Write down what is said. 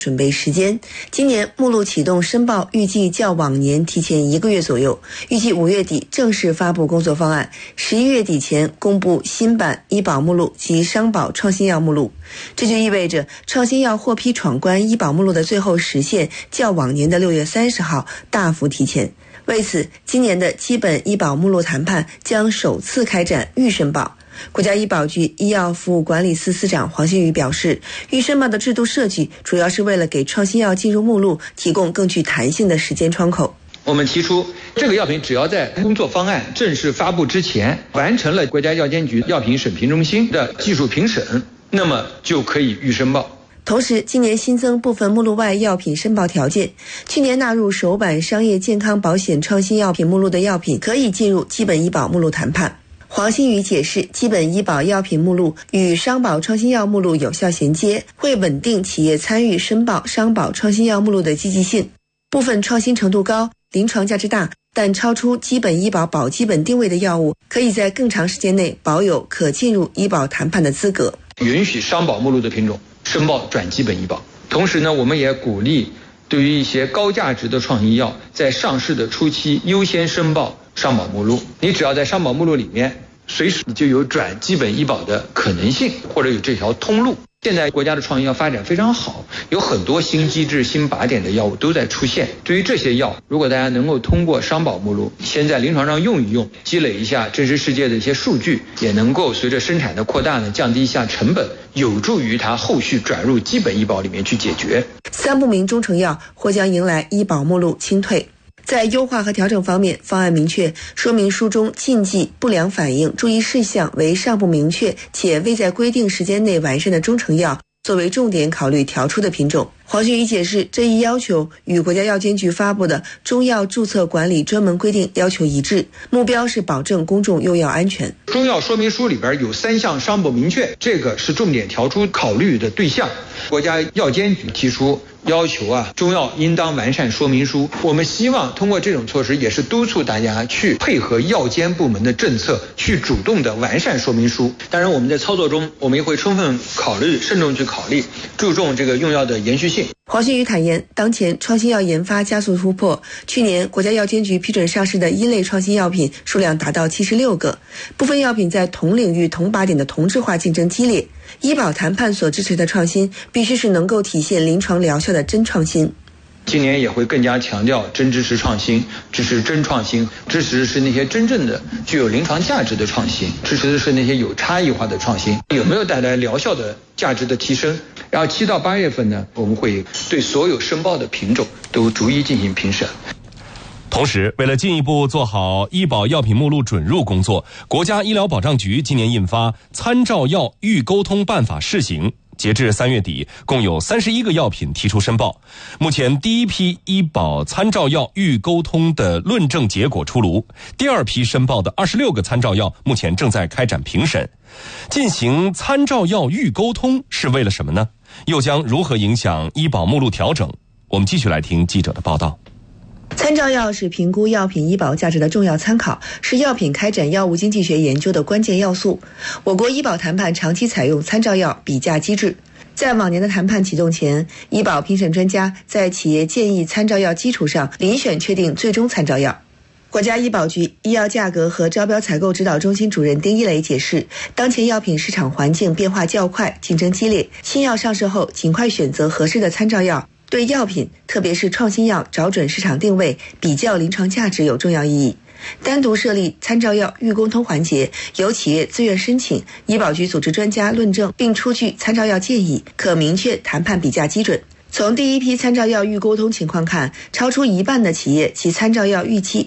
准备时间。今年目录启动申报预计较往年提前1个月左右，预计5月底正式发布工作方案，11月底前公布新版医保目录及商保创新药目录。这就意味着创新药获批闯关医保目录的最后时限较往年的6月30号大幅提前。为此，今年的基本医保目录谈判将首次开展预申报。国家医保局医药服务管理司司长黄新宇表示，预申报的制度设计主要是为了给创新药进入目录提供更具弹性的时间窗口。 我们提出，这个药品只要在工作方案正式发布之前完成了国家药监局药品审评中心的技术评审，那么就可以预申报。 同时，今年新增部分目录外药品申报条件，去年纳入首版商业健康保险创新药品目录的药品可以进入基本医保目录谈判。黄新宇解释，基本医保药品目录与商保创新药目录有效衔接，会稳定企业参与申报商保创新药目录的积极性。部分创新程度高、临床价值大，但超出基本医保保基本定位的药物，可以在更长时间内保有可进入医保谈判的资格。 允许商保目录的品种申报转基本医保。同时呢，我们也鼓励对于一些高价值的创新药，在上市的初期优先申报商保目录。你只要在商保目录里面，随时就有转基本医保的可能性，或者有这条通路。现在国家的创新药发展非常好，有很多新机制、新靶点的药物都在出现。对于这些药，如果大家能够通过商保目录先在临床上用一用，积累一下真实世界的一些数据，也能够随着生产的扩大呢，降低一下成本，有助于它后续转入基本医保里面去解决。 3不明中成药或将迎来医保目录清退。在优化和调整方面，方案明确说明书中禁忌、不良反应、注意事项为尚不明确且未在规定时间内完善的中成药作为重点考虑调出的品种。黄新宇解释，这一要求与国家药监局发布的中药注册管理专门规定要求一致，目标是保证公众用药安全。 中药说明书里边有3项尚不明确，这个是重点调出考虑的对象。国家药监局提出要求中药应当完善说明书。我们希望通过这种措施，也是督促大家去配合药监部门的政策，去主动的完善说明书。当然，我们在操作中，我们也会充分考虑、慎重去考虑，注重这个用药的延续性。 黄新宇坦言，当前创新药研发加速突破，去年国家药监局批准上市的一类创新药品数量达到76个，部分药品在同领域同靶点的同质化竞争激烈。医保谈判所支持的创新，必须是能够体现临床疗效的真创新。 今年也会更加强调真支持创新，支持真创新，支持的是那些真正的具有临床价值的创新，支持的是那些有差异化的创新，有没有带来疗效的价值的提升。然后7到8月份呢，我们会对所有申报的品种都逐一进行评审。 同时，为了进一步做好医保药品目录准入工作，国家医疗保障局今年印发《参照药预沟通办法试行》，截至3月底，共有31个药品提出申报。目前第一批医保参照药预沟通的论证结果出炉，第二批申报的26个参照药目前正在开展评审。进行参照药预沟通是为了什么呢？又将如何影响医保目录调整？我们继续来听记者的报道。 参照药是评估药品医保价值的重要参考，是药品开展药物经济学研究的关键要素。我国医保谈判长期采用参照药比价机制。在往年的谈判启动前，医保评审专家在企业建议参照药基础上遴选确定最终参照药。国家医保局医药价格和招标采购指导中心主任丁一雷解释，当前药品市场环境变化较快，竞争激烈，新药上市后尽快选择合适的参照药，对药品特别是创新药找准市场定位、比较临床价值有重要意义。单独设立参照药预沟通环节，由企业自愿申请，医保局组织专家论证并出具参照药建议，可明确谈判比价基准。从第一批参照药预沟通情况看，超出一半的企业其参照药预期